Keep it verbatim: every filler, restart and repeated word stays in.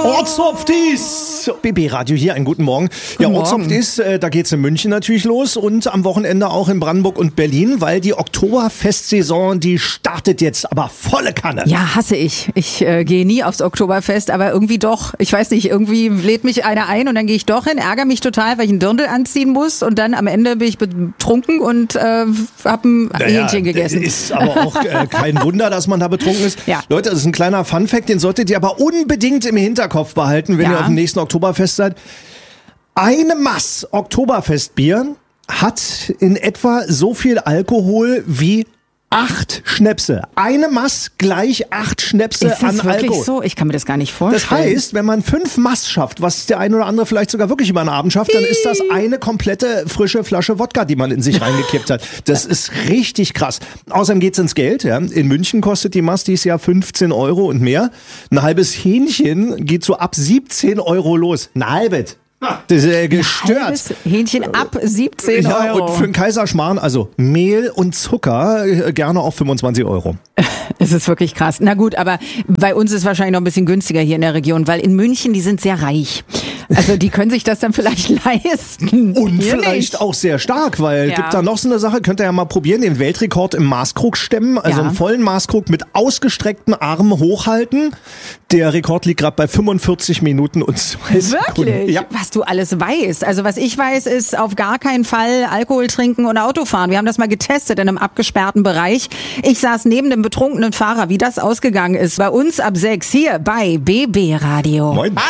Ortsoptis! B B-Radio hier, einen guten Morgen. Guten ja, Morgen. Ortsoptis, äh, da geht's in München natürlich los und am Wochenende auch in Brandenburg und Berlin, weil die Oktoberfestsaison, die startet jetzt aber volle Kanne. Ja, hasse ich. Ich äh, gehe nie aufs Oktoberfest, aber irgendwie doch. Ich weiß nicht, irgendwie lädt mich einer ein und dann gehe ich doch hin, ärgere mich total, weil ich einen Dirndl anziehen muss und dann am Ende bin ich betrunken und äh, habe ein Naja, Hähnchen gegessen. Ist aber auch äh, kein Wunder, dass man da betrunken ist. Ja. Leute, das ist ein kleiner Funfact, den solltet ihr aber unbedingt im Hinterkopf behalten, wenn Ja. ihr auf dem nächsten Oktoberfest seid. Eine Maß Oktoberfestbier hat in etwa so viel Alkohol wie acht Schnäpse. Eine Maß gleich acht Schnäpse Ist an das wirklich Alkohol. so? Ich kann mir das gar nicht Das vorstellen. heißt, wenn man fünf Maß schafft, was der eine oder andere vielleicht sogar wirklich über einen Abend schafft, dann ist das eine komplette frische Flasche Wodka, die man in sich reingekippt hat. Das ist richtig krass. Außerdem geht's ins Geld. Ja. In München kostet die Maß dieses Jahr fünfzehn Euro und mehr. Ein halbes Hähnchen geht so ab siebzehn Euro los. Ein halbes. Das ist äh, gestört. Halbes Hähnchen ab siebzehn Ja, Euro. und für einen Kaiserschmarrn, also Mehl und Zucker, äh, gerne auch fünfundzwanzig Euro. Es ist wirklich krass. Na gut, aber bei uns ist wahrscheinlich noch ein bisschen günstiger hier in der Region, weil in München, die sind sehr reich. Also die können sich das dann vielleicht leisten. Und Hier vielleicht nicht. auch sehr stark, weil Ja. gibt da noch so eine Sache, könnt ihr ja mal probieren, den Weltrekord im Maßkrug stemmen, also Ja. einen vollen Maßkrug mit ausgestreckten Armen hochhalten. Der Rekord liegt gerade bei fünfundvierzig Minuten und zwei Sekunden. Wirklich? Ja. Was du alles weißt. Also was ich weiß, ist auf gar keinen Fall Alkohol trinken und Auto fahren. Wir haben das mal getestet in einem abgesperrten Bereich. Ich saß neben dem betrunkenen Fahrer, wie das ausgegangen ist. Bei uns ab sechs hier bei B B Radio. Moin.